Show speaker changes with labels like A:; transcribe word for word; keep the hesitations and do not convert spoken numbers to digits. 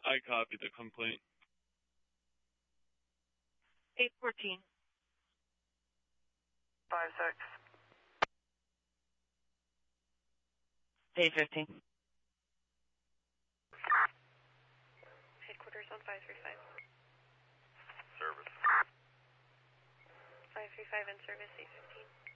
A: I copied the complaint.
B: eight fourteen.
C: five six.
B: eight fifteen.
D: Headquarters on five three five.
C: Service.
D: five three five in service, eight fifteen.